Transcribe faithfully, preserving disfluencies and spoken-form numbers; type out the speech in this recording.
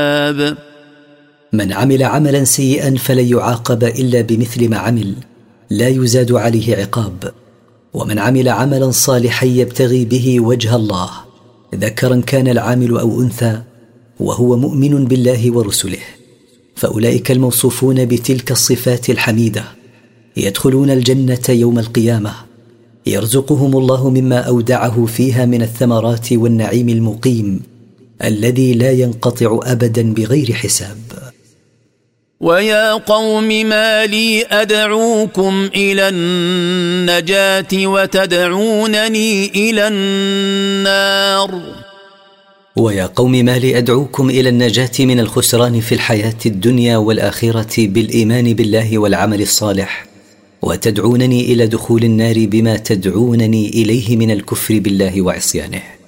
من عمل عملا سيئا فلن يعاقب إلا بمثل ما عمل، لا يزاد عليه عقاب. ومن عمل عملا صالحا يبتغي به وجه الله، ذكرا كان العامل أو أنثى، وهو مؤمن بالله ورسله، فأولئك الموصوفون بتلك الصفات الحميدة يدخلون الجنة يوم القيامة، يرزقهم الله مما أودعه فيها من الثمرات والنعيم المقيم الذي لا ينقطع أبدا بغير حساب. ويا قوم ما لي أدعوكم إلى النجاة وتدعونني إلى النار. ويا قوم ما لي أدعوكم إلى النجاة من الخسران في الحياة الدنيا والآخرة بالإيمان بالله والعمل الصالح، وتدعونني إلى دخول النار بما تدعونني إليه من الكفر بالله وعصيانه.